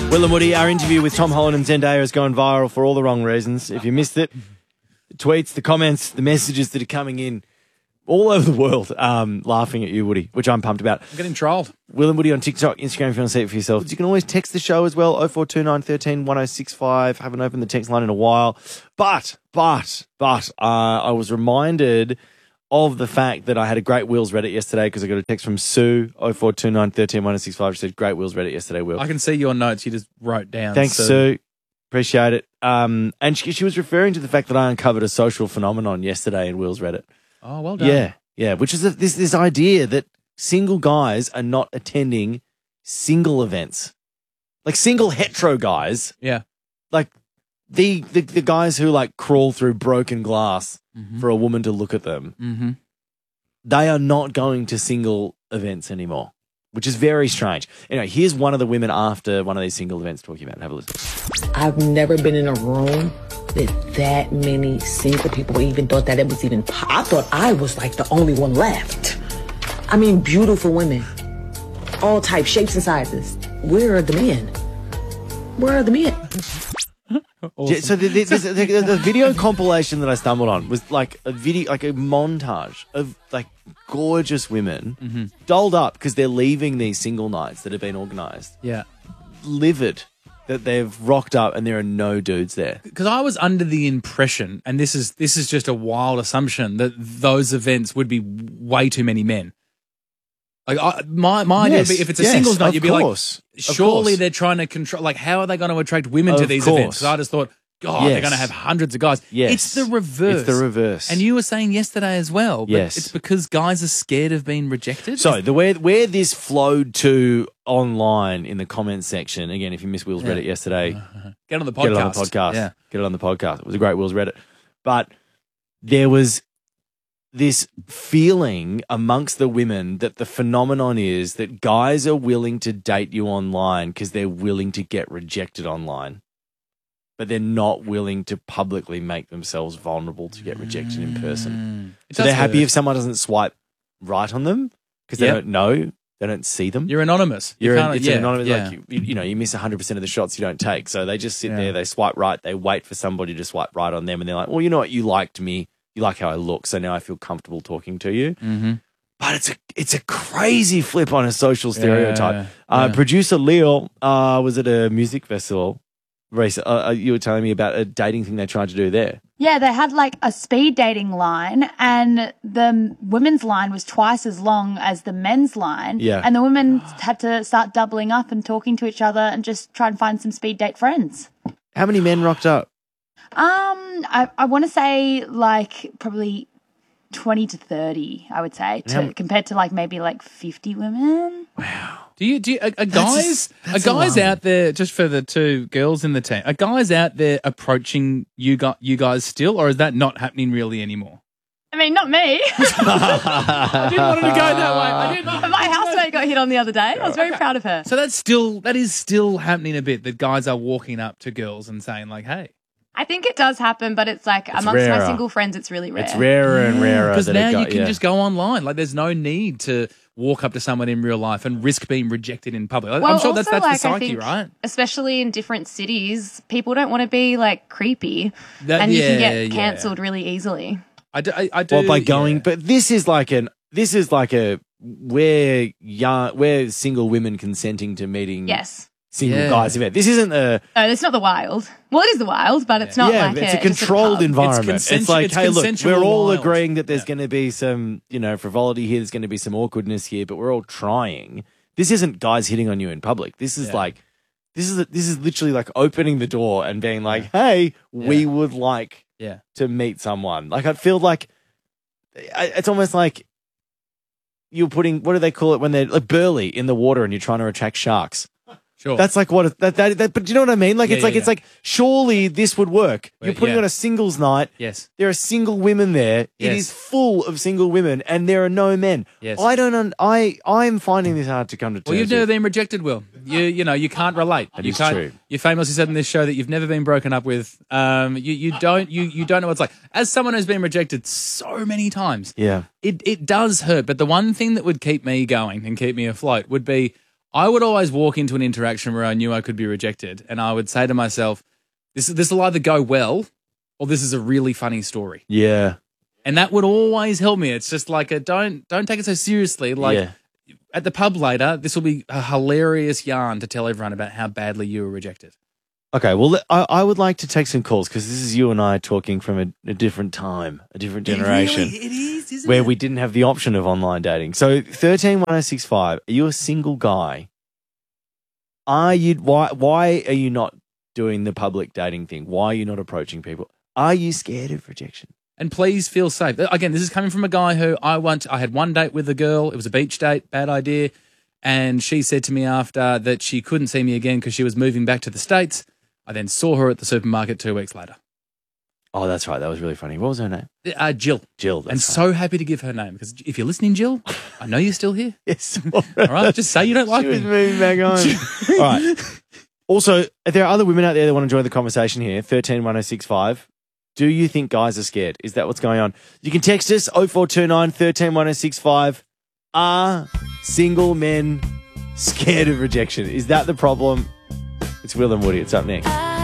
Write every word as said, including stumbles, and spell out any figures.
Will and Woody, our interview with Tom Holland and Zendaya has gone viral for all the wrong reasons. If you missed it, the tweets, the comments, the messages that are coming in all over the world um, laughing at you, Woody, which I'm pumped about. I'm getting trolled. Will and Woody on TikTok, Instagram if you want to see it for yourself. You can always text the show as well, oh four two nine, one three, one oh six five. Haven't opened the text line in a while. But, but, but, uh, I was reminded of the fact that I had a Great Wills Reddit yesterday because I got a text from Sue, oh four two nine, one three, one oh six five. She said, Great Wills Reddit yesterday, Will. I can see your notes you just wrote down. Thanks, so. Sue. Appreciate it. Um, and she, she was referring to the fact that I uncovered a social phenomenon yesterday in Will's Reddit. Oh, well done. Yeah, yeah, which is a, this this idea that single guys are not attending single events. Like single hetero guys. Yeah. Like the the, the guys who like crawl through broken glass mm-hmm. for a woman to look at them. Mm-hmm. They are not going to single events anymore, which is very strange. Anyway, here's one of the women after one of these single events talking about it. Have a listen. I've never been in a room with that many single people even thought that it was even po- I thought I was like the only one left. I mean, beautiful women. All types, shapes, and sizes. Where are the men? Where are the men? Awesome. Yeah, so the, the, the, the, the video compilation that I stumbled on was like a video, like a montage of like gorgeous women mm-hmm. dolled up because they're leaving these single nights that have been organised. Yeah. Livid that they've rocked up and there are no dudes there. Because I was under the impression, and this is this is just a wild assumption, that those events would be way too many men. Like I, my my yes, idea would be if it's a yes, singles night, you'd be course, like, surely they're trying to control. Like, how are they going to attract women to of these course. events? So I just thought, God, yes. they're going to have hundreds of guys. Yes. It's the reverse. It's the reverse. And you were saying yesterday as well, but yes. it's because guys are scared of being rejected. So the way where this flowed to online in the comments section, again, if you missed Will's yeah. Reddit yesterday, uh-huh. get on the podcast. Get it on the podcast. Yeah. Get it on the podcast. It was a great Will's Reddit. But there was this feeling amongst the women that the phenomenon is that guys are willing to date you online because they're willing to get rejected online, but they're not willing to publicly make themselves vulnerable to get rejected in person. Mm. So they're happy hurt. if someone doesn't swipe right on them because they yep. don't know, they don't see them. You're anonymous. You're you an, it's yeah, an anonymous. Yeah. Like you, you know, you miss one hundred percent of the shots you don't take. So they just sit yeah. there, they swipe right, they wait for somebody to swipe right on them, and they're like, well, you know what, you liked me. You like how I look, so now I feel comfortable talking to you. Mm-hmm. But it's a it's a crazy flip on a social stereotype. Yeah, uh, yeah. Producer Leo uh, was at a music festival. Recent, uh, you were telling me about a dating thing they tried to do there. Yeah, they had like a speed dating line, and the women's line was twice as long as the men's line. Yeah. And the women had to start doubling up and talking to each other and just try and find some speed date friends. How many men rocked up? Um, I, I want to say like probably twenty to thirty, I would say, to, How- compared to like maybe like fifty women. Wow. Do you, do you, are, are guys, a- that's are guys alarming. out there, just for the two girls in the team, are guys out there approaching you, got, you guys still, or is that not happening really anymore? I mean, not me. I didn't want it to go that way. I didn't. My housemate got hit on the other day. I was very proud of her. So that's still, that is still happening a bit, that guys are walking up to girls and saying like, hey. I think it does happen, but it's like amongst rarer. my single friends, it's really rare. It's rarer and rarer. Because that now it got- you can yeah. just go online. Like, there's no need to walk up to someone in real life and risk being rejected in public. Well, I'm sure that's, also, that's like, the I psyche, think, right? Especially in different cities, people don't want to be like creepy, That- and you can yeah, get yeah. cancelled really easily. I do. I, I do Well, by going, yeah. but this is like an this is like a where young where single women consenting to meeting Yes. single Yeah. guys event. This isn't a No, it's not the wild. Well, it is the wild, but it's not yeah, like it's a, a, just controlled pub. environment. It's It's, consensu- like, it's hey, look, consensual we're all wild. agreeing that there's Yeah. going to be some, you know, frivolity here. There's going to be some awkwardness here, but we're all trying. This isn't guys hitting on you in public. This is Yeah. like, this is this is literally like opening the door and being like, hey, we Yeah. would like Yeah. to meet someone. Like, I feel like I- it's almost like you're putting, what do they call it when they're like burley in the water and you're trying to attract sharks. Sure. That's like what it- that, that that. But do you know what I mean? Like Yeah, it's like yeah, it's yeah. like surely this would work. You're Wait, putting yeah. on a singles night. yes. There are single women there. It Yes. is full of single women, and there are no men. Yes. I don't. Un- I I'm finding this hard to come to terms Well, you've never with. been rejected, Will. You you know you can't relate. That you is can't. true. You famously said in this show that you've never been broken up with. Um, you you don't you you don't know what it's like. As someone who's been rejected so many times, Yeah. it it does hurt. But the one thing that would keep me going and keep me afloat would be, I would always walk into an interaction where I knew I could be rejected, and I would say to myself, "This this will either go well, or this is a really funny story." Yeah. And that would always help me. It's just like a don't don't take it so seriously. Like Yeah. at the pub later, this will be a hilarious yarn to tell everyone about how badly you were rejected. Okay, well, I, I would like to take some calls because this is you and I talking from a, a different time, a different generation, It, really, it is, isn't where it? we didn't have the option of online dating. So, thirteen one oh six five, are you a single guy? Are you why why are you not doing the public dating thing? Why are you not approaching people? Are you scared of rejection? And please feel safe. Again, this is coming from a guy who I once I had one date with a girl. It was a beach date, bad idea. And she said to me after that she couldn't see me again because she was moving back to the States. I then saw her at the supermarket two weeks later. Oh, that's right. That was really funny. What was her name? Uh, Jill. Jill. That's And so happy to give her name because if you're listening, Jill, I know you're still here. yes. All right, just say you don't like She was me. moving back home. All right. Also, there are other women out there that want to join the conversation here. thirteen one oh six five. Do you think guys are scared? Is that what's going on? You can text us oh four two nine, one three one oh six five. Are single men scared of rejection? Is that the problem? It's Will and Woody. It's up next.